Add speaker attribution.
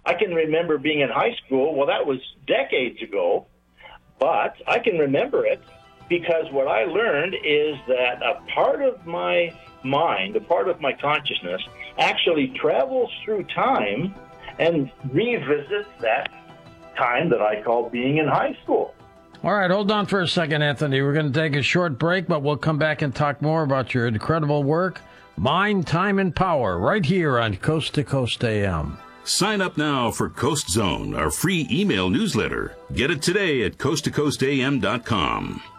Speaker 1: I can remember being in high school. Well, that was decades ago, but I can remember it because what I learned is that a part of my mind, a part of my consciousness, actually travels through time and revisits that time that I call being in high school.
Speaker 2: All right, hold on for a second, Anthony. We're going to take a short break, but we'll come back and talk more about your incredible work, Mind, Time, and Power, right here on Coast to Coast AM.
Speaker 3: Sign up now for Coast Zone, our free email newsletter. Get it today at coasttocoastam.com.